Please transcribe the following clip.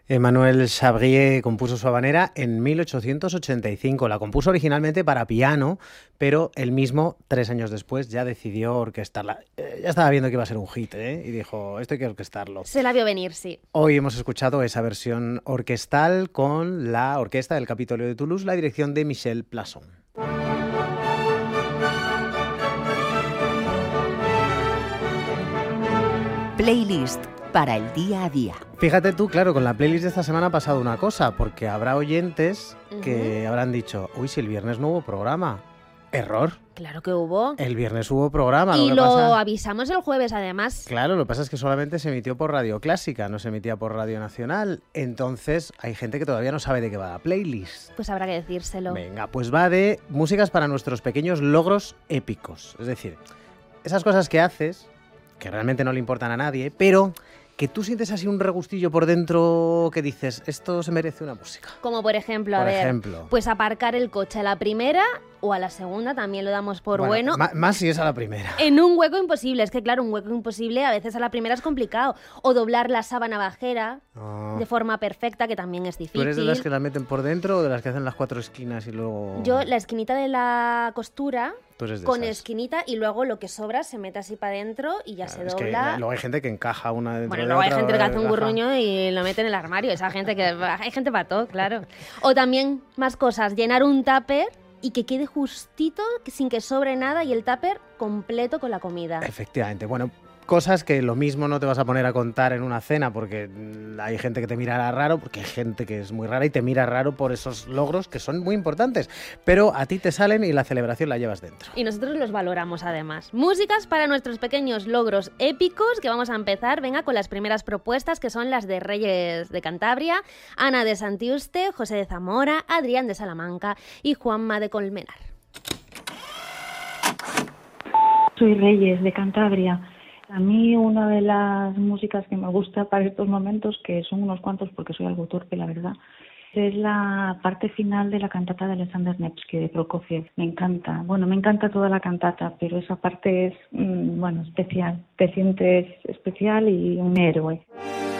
Emmanuel Chabrier compuso su habanera en 1885. La compuso originalmente para piano, pero él mismo, 3 años después, ya decidió orquestarla. Ya estaba viendo que iba a ser un hit, y dijo, esto hay que orquestarlo. Se la vio venir, sí. Hoy hemos escuchado esa versión orquestal con la orquesta del Capitolio de Toulouse, la dirección de Michel Plasson. Playlist para el día a día. Fíjate tú, claro, con la playlist de esta semana ha pasado una cosa, porque habrá oyentes que habrán dicho, uy, si el viernes no hubo programa. Error. Claro que hubo. El viernes hubo programa. Y lo avisamos el jueves, además. Claro, lo que pasa es que solamente se emitió por Radio Clásica, no se emitía por Radio Nacional. Entonces hay gente que todavía no sabe de qué va la playlist. Pues habrá que decírselo. Venga, pues va de músicas para nuestros pequeños logros épicos. Es decir, esas cosas que haces, que realmente no le importan a nadie, pero que tú sientes así un regustillo por dentro que dices, esto se merece una música. Como por ejemplo, pues aparcar el coche a la primera o a la segunda, también lo damos por bueno. Más si es a la primera. En un hueco imposible, es que claro, un hueco imposible a veces a la primera es complicado. O doblar la sábana bajera de forma perfecta, que también es difícil. ¿Tú eres de las que la meten por dentro o de las que hacen las 4 esquinas y luego...? Yo, la esquinita de la costura... Con esas. Esquinita y luego lo que sobra se mete así para adentro y ya se dobla. Que luego hay gente que encaja una dentro de luego otra. Hay gente que hace un gurruño y lo mete en el armario. Esa gente hay gente para todo, claro. O también más cosas, llenar un tupper y que quede justito, sin que sobre nada y el tupper completo con la comida. Efectivamente. Bueno, cosas que lo mismo no te vas a poner a contar en una cena porque hay gente que te mirará raro, porque hay gente que es muy rara y te mira raro por esos logros que son muy importantes, pero a ti te salen y la celebración la llevas dentro. Y nosotros los valoramos además. Músicas para nuestros pequeños logros épicos, que vamos a empezar, venga, con las primeras propuestas, que son las de Reyes de Cantabria, Ana de Santiuste, José de Zamora, Adrián de Salamanca y Juanma de Colmenar. Soy Reyes de Cantabria. A mí una de las músicas que me gusta para estos momentos, que son unos cuantos porque soy algo torpe, la verdad, es la parte final de la cantata de Alexander Nevsky de Prokofiev. Me encanta. Bueno, me encanta toda la cantata, pero esa parte es, especial. Te sientes especial y un héroe.